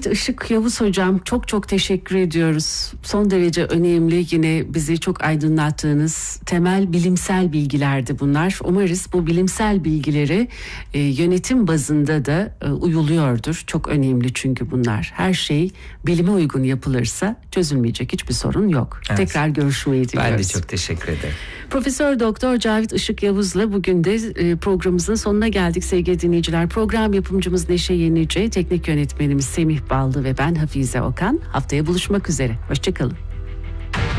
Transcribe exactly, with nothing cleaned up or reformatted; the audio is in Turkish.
Cavit Işık Yavuz hocam, çok çok teşekkür ediyoruz. Son derece önemli, yine bizi çok aydınlattığınız temel bilimsel bilgilerdi bunlar. Umarız bu bilimsel bilgileri e, yönetim bazında da e, uyuluyordur. Çok önemli çünkü bunlar. Her şey bilime uygun yapılırsa çözülmeyecek hiçbir sorun yok. Evet. Tekrar görüşmeyi diliyoruz. Ben de çok teşekkür ederim. Profesör Doktor Cavit Işık Yavuz'la bugün de e, programımızın sonuna geldik sevgili dinleyiciler. Program yapımcımız Neşe Yenice, teknik yönetmenimiz Semih Ballı ve ben Hafize Okan. Haftaya buluşmak üzere. Hoşçakalın.